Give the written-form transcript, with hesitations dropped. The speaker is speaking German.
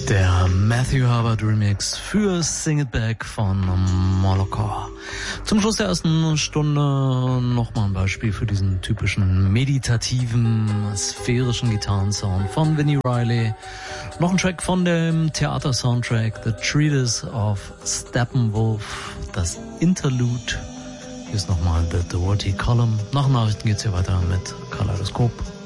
Der Matthew Herbert Remix für Sing It Back von Moloch. Zum Schluss der ersten Stunde nochmal ein Beispiel für diesen typischen meditativen, sphärischen Gitarrensound von Vinnie Riley. Noch ein Track von dem Theater-Soundtrack The Treatise of Steppenwolf, das Interlude. Hier ist nochmal The Doherty Column. Nach Nachrichten geht's hier weiter mit Kaleidoskop.